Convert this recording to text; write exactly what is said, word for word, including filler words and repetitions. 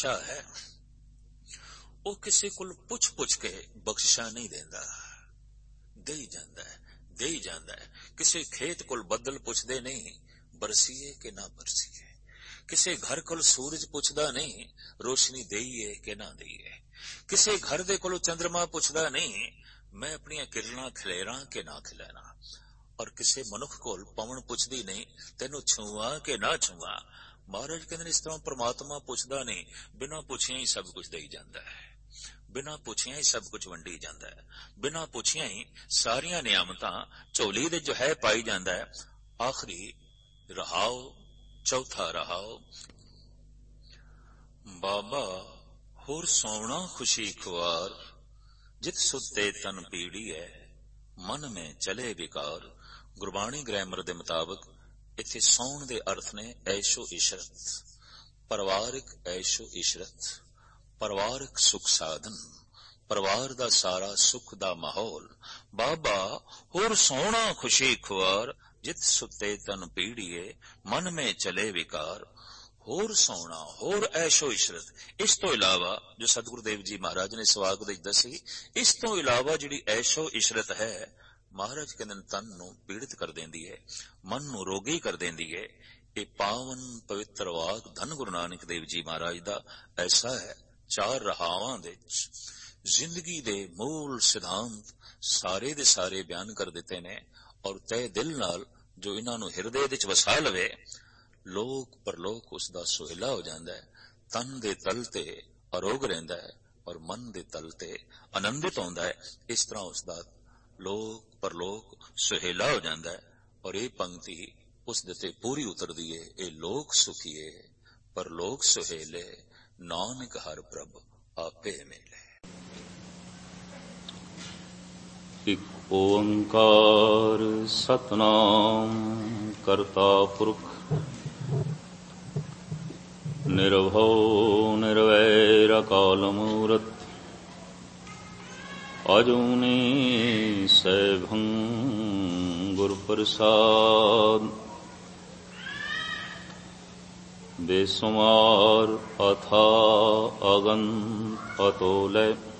पातशाह है, वो किसी को पुछ पुछ के बख्शिशा नहीं देंदा, दे ही जांदा है, दे ही जांदा है। किसी खेत को बदल पुछदे नहीं, बरसीए कि ना बरसीए। किसी घर को सूरज पुछदा नहीं, रोशनी देईए कि ना देईए। किसी घर दे कोल चंद्रमा पुछदा नहीं, मैं अपनी किरणा खिलेरा कि ना खिलेरा। और किसी मनुख कोल पवन पुछदी नहीं, तेनू छुआ कि ना छुआ। महाराज कहते इस तरह परमात्मा पुछदा नहीं, बिना पुछिया ही सब कुछ देई जांदा है, बिना पुछिया ही सब कुछ वंडी जांदा है, बिना पुछिया ही सारिया नियामतां झोली दे जो है पाई जांदा है। आखिरी रहाओ, चौथा रहाओ, बाबा होर सौना खुशी खुआर, जित सुते तन पीड़ी है, मन में चले विकार। गुरबाणी ग्रामर दे मुताबिक इत्थे सौण दे अर्थ ने ऐशो इशरत, परिवारिक ऐशो इशरत, परिवारिक सुख साधन, परिवार दा सारा सुख दा माहौल। बाबा होर सौना खुशी खुआर, जित सुते तन पीड़िए, मन में चले विकार। होर सौना, होर ऐशो इशरत। इस तो इलावा जो सतगुरुदेव जी महाराज ने सवाग दे दसी, इस तो इलावा जिहड़ी ऐशो इशरत है, महाराज कहंदे तन नूं पीड़ित कर देंदी है, मन नूं रोगी कर देंदी है। ये पावन पवित्र वाक धन गुरु नानक देव जी महाराज दा ऐसा है। चार रहावां दे जिंदगी दे मूल सिद्धांत सारे दे सारे बयान कर दिते ने, और तय दिल नाल जो इन्हां नूं हिरदे विच वसा लवे, लोक परलोक उसदा सुहेला हो जांदा है। तन दे तल ते अरोग रहिंदा है और मन दे तल ते आनंदित होंदा है। इस तरह उसदा लोक परलोक सुहेला हो जांदा है। और ये पंक्ति उस दे ते पूरी उतरदी है, ए लोक सुखीए परलोक सुहेले, नानक हर प्रभ आपे मिले। इक ओंकार सतनाम करता पुरख, निर्भव निर्वैर अकाल मूरत, अजूनी सैभं गुर प्रसाद। बेसुमार अथा अगन अतोलय,